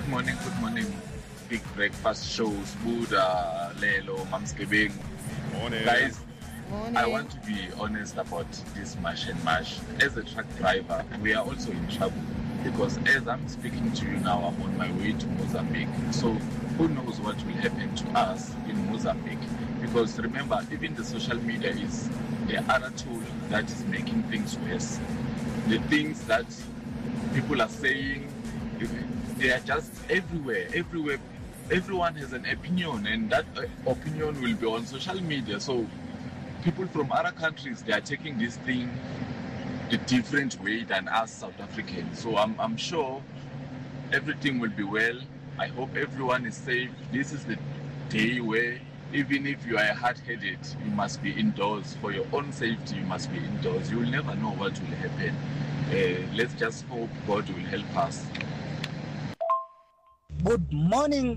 Good morning. Big breakfast shows, Buddha, Lelo, Mamskebeng. Morning. Guys, Morning. I want to be honest about this mash and mash. As a truck driver, we are also in trouble because as I'm speaking to you now, I'm on my way to Mozambique. So who knows what will happen to us in Mozambique? Because remember, even the social media is the other tool that is making things worse. The things that people are saying, they are just everywhere. Everyone has an opinion, and that opinion will be on social media. So people from other countries, they are taking this thing a different way than us South Africans. So I'm sure everything will be well. I hope everyone is safe. This is the day where even if you are hard-headed, you must be indoors. For your own safety, you must be indoors. You will never know what will happen. Let's just hope God will help us. Good morning,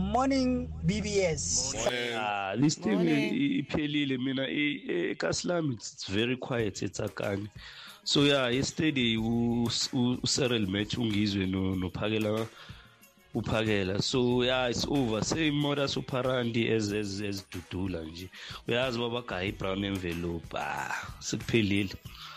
BBS. Morning. This thing iphelile mina eKaslami it's very quiet eTsakani. So yeah, yesterday uCyril met ungizwe no Phakela. So yeah, it's over. Same modus operandi as Dudula nje. Uyazi baba gayi brown envelope. Sekuphelile.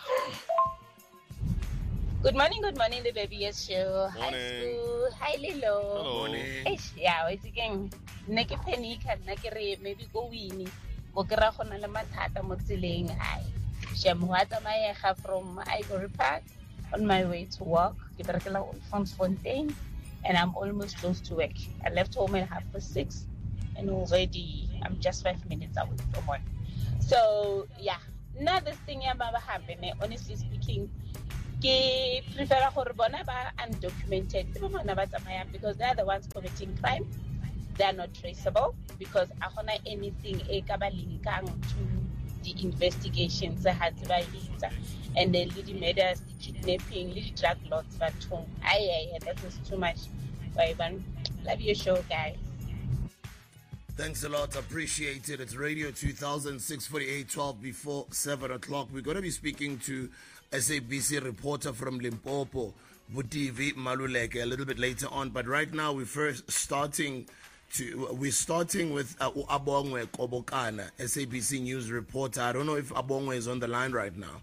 Good morning, the BBS show. Morning. Hi, School. Hi, Lilo. Hello. Morning. Yeah, it's again. Nake panic, nake maybe go winning. Okera khona le mathata mo tseleng. Hi. Shamwata Mayeha from Ivory Park on my way to work. Ke berekela Fontaine, and I'm almost close to work. I left home at 6:30, and already I'm just 5 minutes away from work. So yeah, now this thing about happening. Honestly speaking, I prefer gore bona ba undocumented because they are the ones committing crime. They are not traceable because akona anything e ka ba linkang to the investigations and then the murders, the kidnapping, the drug lords, but that was too much. Love your show, guys. Thanks a lot. Appreciate it. It's Radio 2000, 648, 12 before 7 o'clock. We're going to be speaking to SABC reporter from Limpopo, Butivi Maluleke, a little bit later on. But right now, we're starting with Abongwe Kobokana, SABC News reporter. I don't know if Abongwe is on the line right now.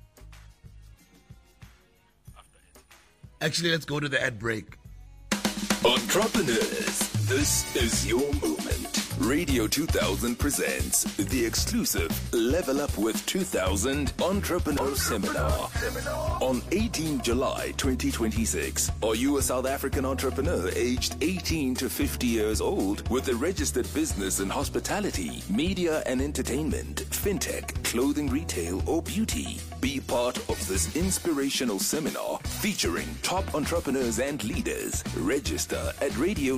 Actually, let's go to the ad break. Entrepreneurs, this is your moment. Radio 2000 presents the exclusive Level Up with 2000 Entrepreneur Seminar on 18 July 2026. Are you a South African entrepreneur aged 18 to 50 years old with a registered business in hospitality, media and entertainment, fintech, clothing retail or beauty? Be part of this inspirational seminar featuring top entrepreneurs and leaders. Register at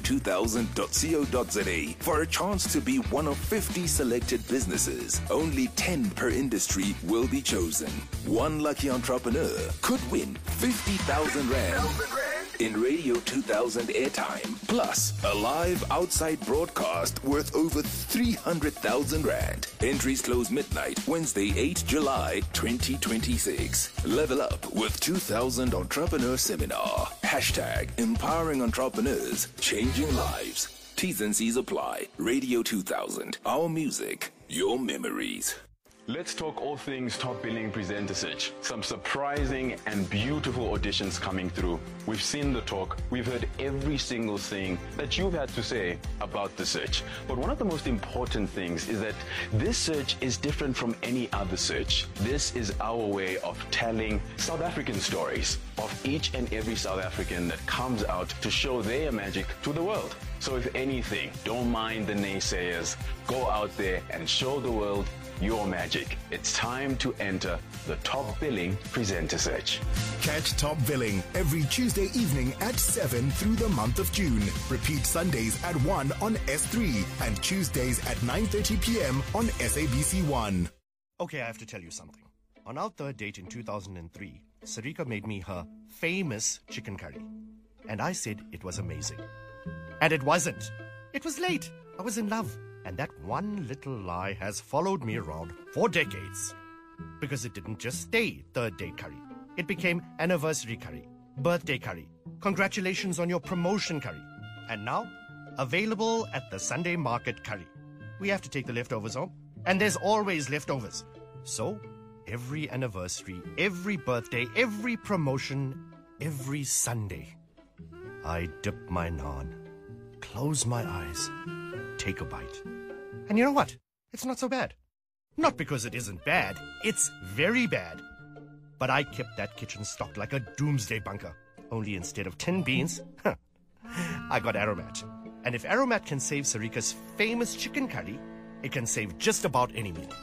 radio2000.co.za for a chance to be one of 50 selected businesses. Only 10 per industry will be chosen. One lucky entrepreneur could win 50,000 Rand in Radio 2000 airtime, plus a live outside broadcast worth over 300,000 Rand. Entries close midnight, Wednesday, 8 July 2026. Level Up with 2000 Entrepreneur Seminar. Hashtag empowering entrepreneurs, changing lives. T's and C's apply. Radio 2000. Our music, your memories. Let's talk all things top billing presenter search. Some surprising and beautiful auditions coming through. We've seen the talk. We've heard every single thing that you've had to say about the search. But one of the most important things is that this search is different from any other search. This is our way of telling South African stories of each and every South African that comes out to show their magic to the world. So if anything, don't mind the naysayers. Go out there and show the world your magic. It's time to enter the Top Billing Presenter Search. Catch Top Billing every Tuesday evening at 7 through the month of June. Repeat Sundays at 1 on S3 and Tuesdays at 9:30 p.m. on SABC1. Okay, I have to tell you something. On our third date in 2003, Sarika made me her famous chicken curry. And I said it was amazing. And it wasn't. It was late. I was in love. And that one little lie has followed me around for decades. Because it didn't just stay third date curry. It became anniversary curry, birthday curry, congratulations on your promotion curry, And now, available at the Sunday Market Curry. We have to take the leftovers home, and there's always leftovers. So, every anniversary, every birthday, every promotion, every Sunday, I dip my naan, close my eyes, take a bite. And you know what? It's not so bad. Not because it isn't bad, it's very bad. But I kept that kitchen stocked like a doomsday bunker. Only instead of 10 beans, I got Aromat. And if Aromat can save Sarika's famous chicken curry, it can save just about any meal.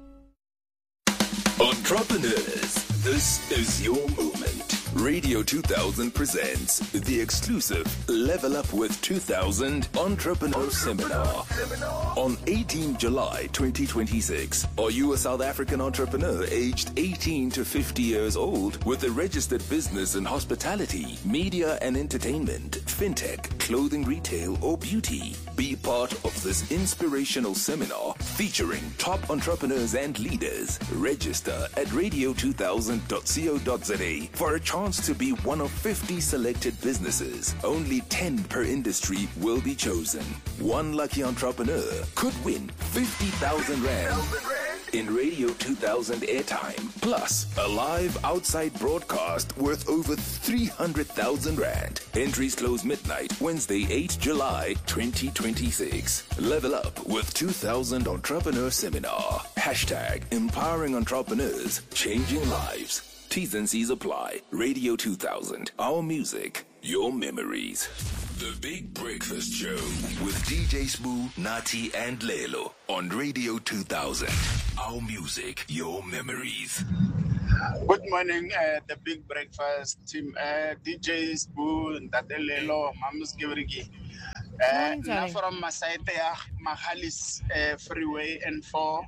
Entrepreneurs, this is your moment. Radio 2000 presents the exclusive Level Up with 2000 Entrepreneur Seminar. On 18 July 2026, are you a South African entrepreneur aged 18 to 50 years old with a registered business in hospitality, media and entertainment, fintech, clothing retail or beauty? Be part of this inspirational seminar featuring top entrepreneurs and leaders. Register at radio2000.co.za for a chance to be one of 50 selected businesses. Only 10 per industry will be chosen. One lucky entrepreneur could win 50,000 Rand in Radio 2000 airtime, plus a live outside broadcast worth over 300,000 Rand. Entries close midnight, Wednesday, 8 July 2026. Level Up with 2000 Entrepreneur Seminar. Hashtag empowering entrepreneurs, changing lives. T's and C's apply. Radio 2000. Our music, your memories. The Big Breakfast Show with DJ Smoo, Nati and Lelo on Radio 2000. Our music, your memories. Good morning, the Big Breakfast team. DJ Smoo, Ntate Lelo, Mamus Givrigi. Now from Masaite, Mahalis Freeway N4.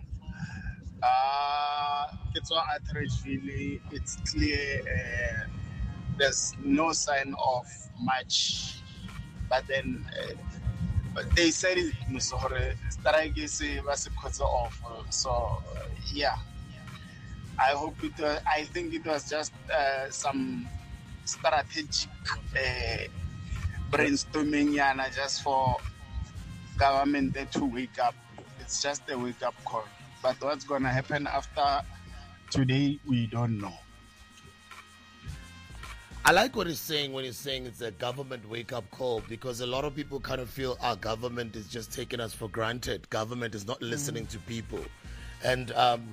It's all at Richville. It's clear there's no sign of much. But then they said strike is off. So yeah, I hope it. I think it was just some strategic brainstorming, just for government to wake up. It's just a wake up call. But what's going to happen after today, we don't know. I like what he's saying when he's saying it's a government wake-up call, because a lot of people kind of feel our government is just taking us for granted. Government is not listening to people. And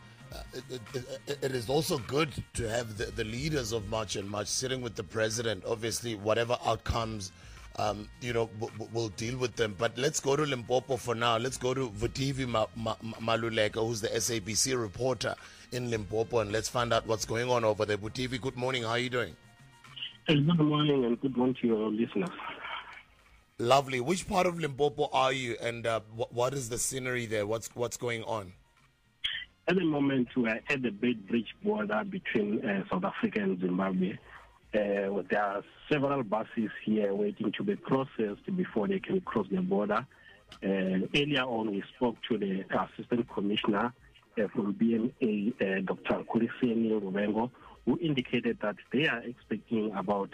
it is also good to have the leaders of March and March sitting with the president. Obviously, whatever outcomes, we'll deal with them. But let's go to Limpopo for now. Let's go to Vutivi Maluleka, who's the SABC reporter in Limpopo, and let's find out what's going on over there. Vutivi, good morning. How are you doing? Good morning, and good morning to your listeners. Lovely. Which part of Limpopo are you, and what is the scenery there? What's going on? At the moment, we are at the Beitbridge border between South Africa and Zimbabwe. There are several buses here waiting to be processed before they can cross the border. Earlier on, we spoke to the Assistant Commissioner from BMA, Dr. Kuliseni Rubengo, who indicated that they are expecting about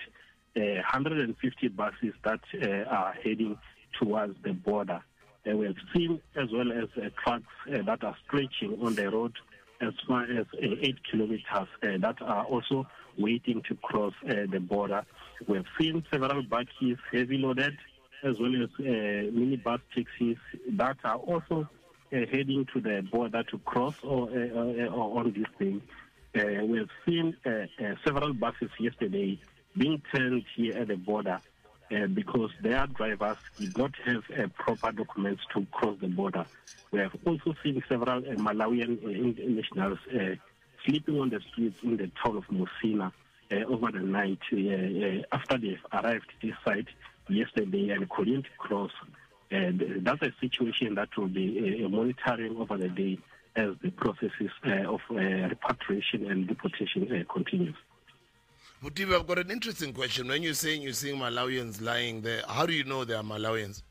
150 buses that are heading towards the border. We have seen as well as trucks that are stretching on the road as far as 8 kilometers that are also waiting to cross the border. We have seen several buses heavy loaded as well as minibus taxis that are also heading to the border to cross or on this day. We have seen several buses yesterday being turned here at the border because their drivers did not have proper documents to cross the border. We have also seen several Malawian nationals sleeping on the streets in the town of Musina over the night after they've arrived at this site yesterday and couldn't cross. That's a situation that will be monitoring over the day as the processes of repatriation and deportation continues. Mutivi, I've got an interesting question. When you're seeing Malawians lying there, how do you know they are Malawians?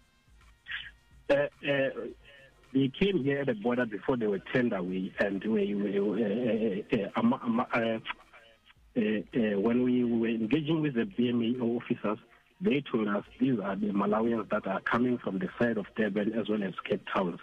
They came here at the border before they were turned away, and when we were engaging with the BMA officers, they told us these are the Malawians that are coming from the side of Durban as well as Cape Town.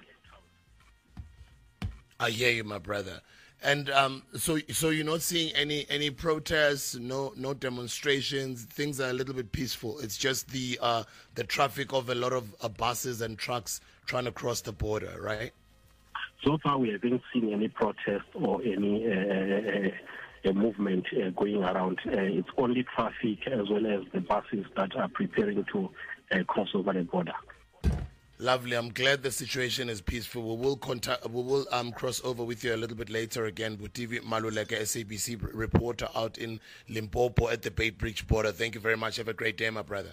I hear you, my brother. And so you're not seeing any protests, no demonstrations. Things are a little bit peaceful. It's just the traffic of a lot of buses and trucks trying to cross the border, right? So far, we haven't seen any protest or any movement going around. It's only traffic as well as the buses that are preparing to cross over the border. Lovely. I'm glad the situation is peaceful. We will cross over with you a little bit later again. Butivi Maluleke, SABC reporter out in Limpopo at the Beitbridge border. Thank you very much. Have a great day, my brother.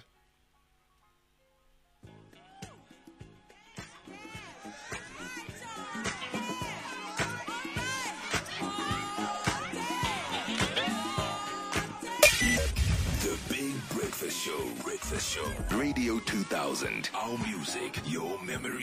Breakfast Show. Radio 2000. Our music, your memories.